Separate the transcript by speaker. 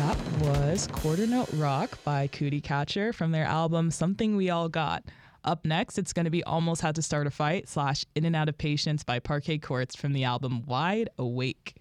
Speaker 1: That was Quarter Note Rock by Cootie Catcher from their album Something We All Got. Up next, it's going to be Almost Had to Start a Fight / In and Out of Patience by Parquet Courts from the album Wide Awake.